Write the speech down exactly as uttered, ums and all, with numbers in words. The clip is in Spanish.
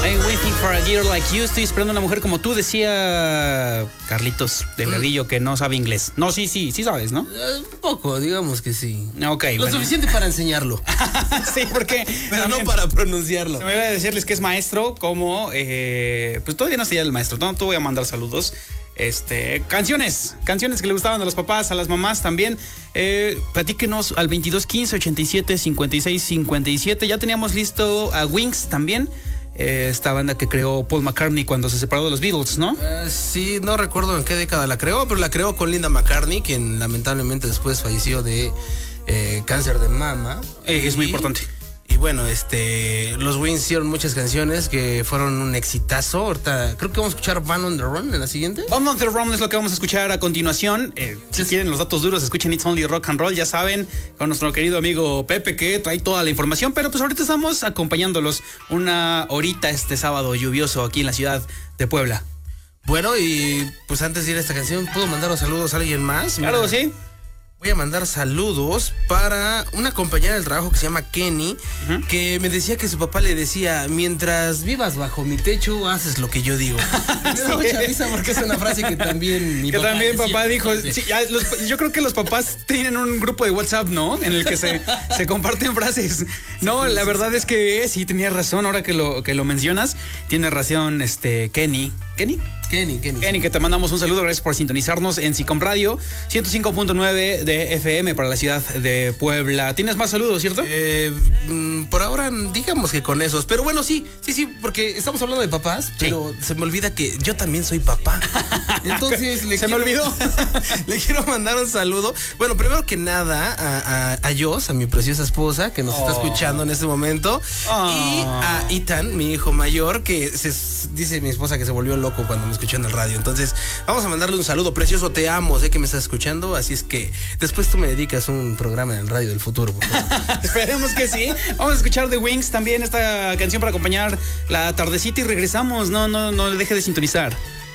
I'm waiting for a girl like you. Estoy esperando a una mujer como tú, decía Carlitos Delgadillo, mm. que no sabe inglés. No, sí, sí, sí sabes, ¿no? Uh, un poco, digamos que sí. Ok, Lo bueno. suficiente para enseñarlo. Sí, porque... Pero también, no para pronunciarlo. Se me iba a decirles que es maestro, como... Eh, pues todavía no estoy el maestro. No, te voy a mandar saludos. Este, canciones, canciones que le gustaban a los papás, a las mamás también. Eh, platíquenos al veintidós quince ochenta y siete cincuenta y seis cincuenta y siete. Ya teníamos listo a Wings también. Eh, esta banda que creó Paul McCartney cuando se separó de los Beatles, ¿no? Uh, sí, no recuerdo en qué década la creó, pero la creó con Linda McCartney, quien lamentablemente después falleció de eh, cáncer de mama. Eh, es muy y... importante. Y bueno, este, los Wings hicieron muchas canciones que fueron un exitazo. Ahorita creo que vamos a escuchar Band on the Run en la siguiente. Band on the Run es lo que vamos a escuchar a continuación. Eh, si sí. quieren los datos duros, escuchen It's Only Rock and Roll, ya saben, con nuestro querido amigo Pepe, que trae toda la información. Pero pues ahorita estamos acompañándolos una horita este sábado lluvioso aquí en la ciudad de Puebla. Bueno, y pues antes de ir a esta canción, ¿puedo mandar los saludos a alguien más? Claro, Mira. sí. Voy a mandar saludos para una compañera del trabajo que se llama Kenny, uh-huh. que me decía que su papá le decía: mientras vivas bajo mi techo, haces lo que yo digo. Me da mucha risa porque es una frase que también mi que papá también decía. papá dijo, sí, ya, los, yo creo que los papás tienen un grupo de WhatsApp, ¿no? En el que se, se comparten frases. No, sí, la sí, verdad sí. es que sí, tenías razón, ahora que lo, que lo mencionas, tiene razón este Kenny. ¿Kenny? Kenny, Kenny. Kenny, que te mandamos un saludo, gracias por sintonizarnos en Sicom Radio, ciento cinco punto nueve de F M para la ciudad de Puebla. ¿Tienes más saludos, cierto? Eh, por ahora, digamos que con esos. Pero bueno, sí, sí, sí, porque estamos hablando de papás, sí. pero se me olvida que yo también soy papá. Entonces, le se quiero, me olvidó. Le quiero mandar un saludo. Bueno, primero que nada, a, a, a Jos, a mi preciosa esposa, que nos oh. está escuchando en este momento. Oh. Y a Ethan, mi hijo mayor, que se, dice mi esposa que se volvió loco cuando me escuchó en el radio. Entonces, vamos a mandarle un saludo. Precioso, te amo, sé que me estás escuchando, así es que después tú me dedicas un programa en el radio del futuro. Esperemos que sí. Vamos a escuchar The Wings también, esta canción para acompañar la tardecita y regresamos. No, no, no deje de sintonizar.